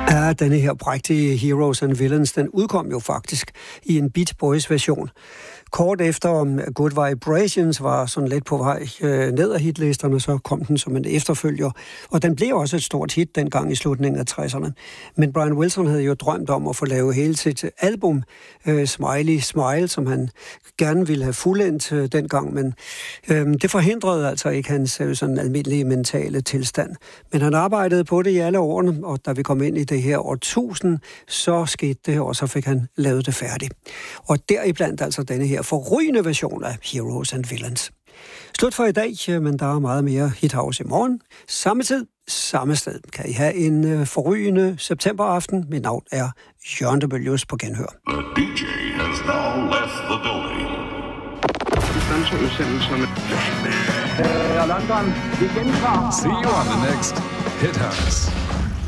Ja, denne her prægtige Heroes and Villains, den udkom jo faktisk i en Beach Boys version. Kort efter Good Vibrations var sådan lidt på vej ned af hitlisterne, så kom den som en efterfølger. Og den blev også et stort hit dengang i slutningen af 60'erne. Men Brian Wilson havde jo drømt om at få lavet hele sit album Smiley Smile, som han gerne ville have fuldendt dengang. Men det forhindrede altså ikke hans sådan almindelige mentale tilstand. Men han arbejdede på det i alle årene, og da vi kom ind i det her årtusind, så skete det, og så fik han lavet det færdigt. Og deriblandt altså denne her forrygende version af Heroes and Villains. Slut for i dag, men der er meget mere Hit House i morgen. Samme tid, samme sted. Kan I have en forrygende septemberaften. Mit navn er Jørgen de Bøljus på Genhør. The DJ has now left the building. London, vi gentager. See you on the next Hit House.